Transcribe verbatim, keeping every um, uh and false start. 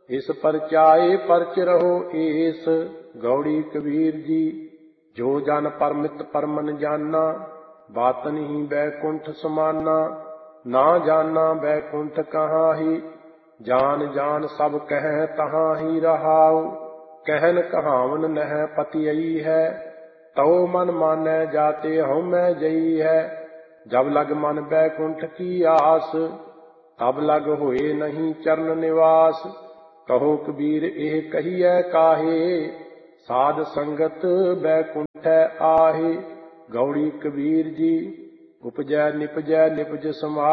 इस परचाए परच रहो एस। गौड़ी कबीर जी जो जन परमित परमन जाना, बातन ही बैकुंठ समाना। ना जाना बैकुंठ कहाँ ही, जान जान सब कह तहाँ ही रहाउ। कहन कहावन नह पतियई है, तो मन मानै जाते हूँ मैं जई है। जब लग मन बैकुंठ की आस, तब लग होए नहीं चरण निवास। कहो कबीर एह कहिए काहे, साध संगत बैकुंठ आहे। गौड़ी कबीर जी उपजै निपजै निपज समा